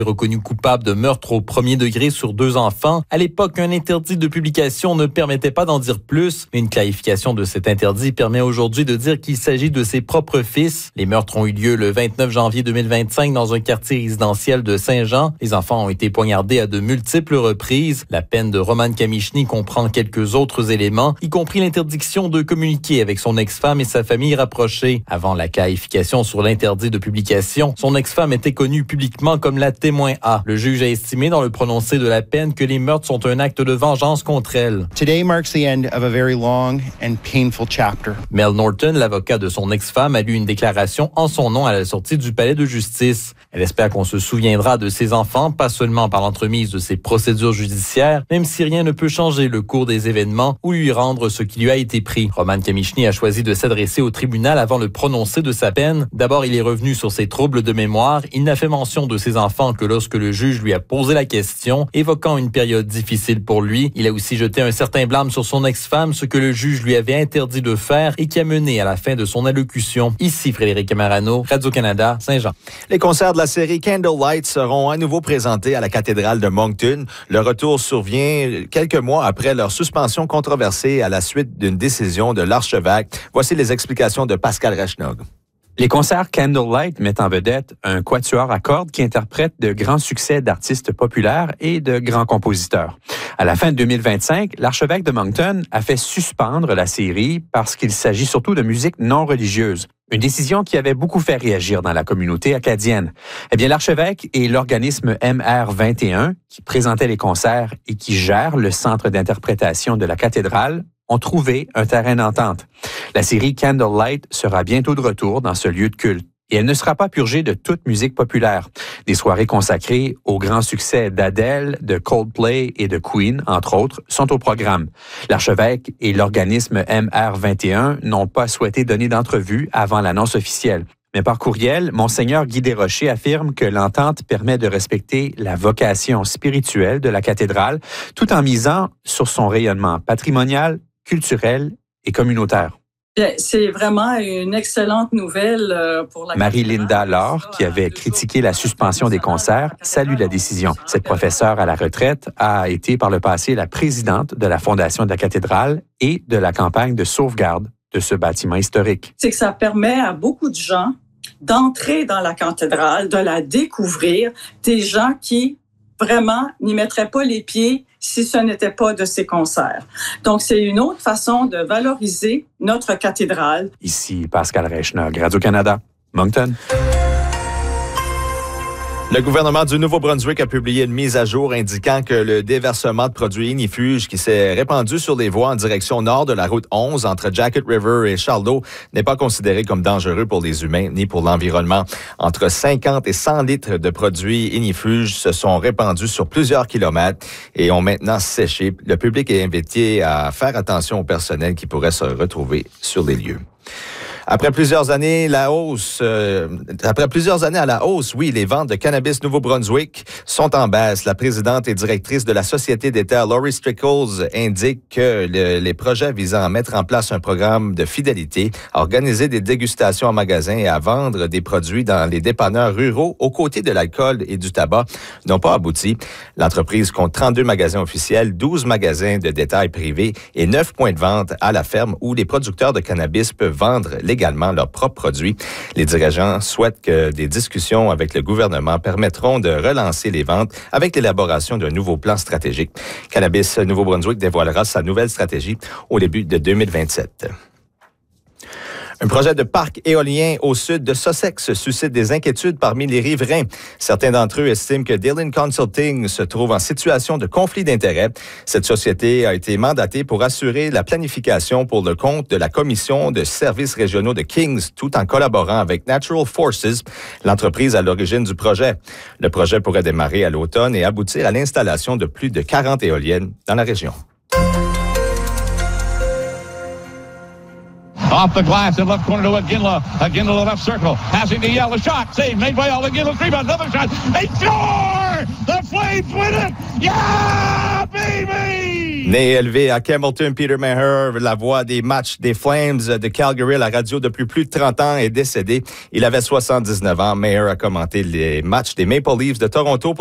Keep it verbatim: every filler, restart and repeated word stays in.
Reconnu coupable de meurtre au premier degré sur deux enfants. À l'époque, un interdit de publication ne permettait pas d'en dire plus. Une clarification de cet interdit permet aujourd'hui de dire qu'il s'agit de ses propres fils. Les meurtres ont eu lieu le vingt-neuf janvier deux mille vingt-cinq dans un quartier résidentiel de Saint-Jean. Les enfants ont été poignardés à de multiples reprises. La peine de Roman Kamichny comprend quelques autres éléments, y compris l'interdiction de communiquer avec son ex-femme et sa famille rapprochée. Avant la clarification sur l'interdit de publication, son ex-femme était connue publiquement comme la témoin A. Le juge a estimé dans le prononcé de la peine que les meurtres sont un acte de vengeance contre elle. Today marks the end of a very long and painful chapter. Mel Norton, l'avocat de son ex-femme, a lu une déclaration en son nom à la sortie du palais de justice. Elle espère qu'on se souviendra de ses enfants, pas seulement par l'entremise de ses procédures judiciaires, même si rien ne peut changer le cours des événements ou lui rendre ce qui lui a été pris. Roman Kamichny a choisi de s'adresser au tribunal avant le prononcé de sa peine. D'abord, il est revenu sur ses troubles de mémoire. Il n'a fait mention de ses enfants que lorsque le juge lui a posé la question, évoquant une période difficile pour lui. Il a aussi jeté un certain blâme sur son ex-femme, ce que le juge lui avait interdit de faire et qui a mené à la fin de son allocution. Ici Frédéric Marano, Radio-Canada, Saint-Jean. Les concerts de la série Candlelight seront à nouveau présentés à la cathédrale de Moncton. Le retour survient quelques mois après leur suspension controversée à la suite d'une décision de l'archevêque. Voici les explications de Pascal Rechnog. Les concerts Candlelight mettent en vedette un quatuor à cordes qui interprète de grands succès d'artistes populaires et de grands compositeurs. À la fin de deux mille vingt-cinq, l'archevêque de Moncton a fait suspendre la série parce qu'il s'agit surtout de musique non religieuse. Une décision qui avait beaucoup fait réagir dans la communauté acadienne. Eh bien, l'archevêque et l'organisme M R vingt et un, qui présentait les concerts et qui gère le centre d'interprétation de la cathédrale, ont trouvé un terrain d'entente. La série Candlelight sera bientôt de retour dans ce lieu de culte. Et elle ne sera pas purgée de toute musique populaire. Des soirées consacrées aux grands succès d'Adele, de Coldplay et de Queen, entre autres, sont au programme. L'archevêque et l'organisme M R vingt et un n'ont pas souhaité donner d'entrevue avant l'annonce officielle. Mais par courriel, Monseigneur Guy Desrochers affirme que l'entente permet de respecter la vocation spirituelle de la cathédrale, tout en misant sur son rayonnement patrimonial, culturel et communautaire. C'est vraiment une excellente nouvelle pour la Marie-Linda Laure, qui avait critiqué la suspension des concerts, salue la décision. Cette professeure à la retraite a été par le passé la présidente de la Fondation de la cathédrale et de la campagne de sauvegarde de ce bâtiment historique. C'est que ça permet à beaucoup de gens d'entrer dans la cathédrale, de la découvrir, des gens qui vraiment n'y mettraient pas les pieds si ce n'était pas de ces concerts. Donc, c'est une autre façon de valoriser notre cathédrale. Ici Pascal Rechnog, Radio-Canada, Moncton. Le gouvernement du Nouveau-Brunswick a publié une mise à jour indiquant que le déversement de produits ignifuges qui s'est répandu sur les voies en direction nord de la route onze entre Jacket River et Charleau n'est pas considéré comme dangereux pour les humains ni pour l'environnement. Entre cinquante et cent litres de produits ignifuges se sont répandus sur plusieurs kilomètres et ont maintenant séché. Le public est invité à faire attention au personnel qui pourrait se retrouver sur les lieux. Après plusieurs années, la hausse, euh, après plusieurs années à la hausse, oui, les ventes de cannabis Nouveau-Brunswick sont en baisse. La présidente et directrice de la Société d'État, Laurie Strickles, indique que le, les projets visant à mettre en place un programme de fidélité, à organiser des dégustations en magasin et à vendre des produits dans les dépanneurs ruraux aux côtés de l'alcool et du tabac n'ont pas abouti. L'entreprise compte trente-deux magasins officiels, douze magasins de détail privés et neuf points de vente à la ferme où les producteurs de cannabis peuvent vendre légalement leurs propres produits. Les dirigeants souhaitent que des discussions avec le gouvernement permettront de relancer les ventes avec l'élaboration d'un nouveau plan stratégique. Cannabis Nouveau-Brunswick dévoilera sa nouvelle stratégie au début de deux mille vingt-sept. Un projet de parc éolien au sud de Sussex suscite des inquiétudes parmi les riverains. Certains d'entre eux estiment que Dillon Consulting se trouve en situation de conflit d'intérêts. Cette société a été mandatée pour assurer la planification pour le compte de la Commission de services régionaux de Kings, tout en collaborant avec Natural Forces, l'entreprise à l'origine du projet. Le projet pourrait démarrer à l'automne et aboutir à l'installation de plus de quarante éoliennes dans la région. Off the glass in left corner to Aginla. Aginla left circle. Passing to Yell. A shot. Save made by Aginla. Three, another shot. They score! The Flames win it! Yeah! baby! Né et élevé à Campbellton, Peter Maher, la voix des matchs des Flames de Calgary à la radio depuis plus de trente ans, est décédé. Il avait soixante-dix-neuf ans. Maher a commenté les matchs des Maple Leafs de Toronto.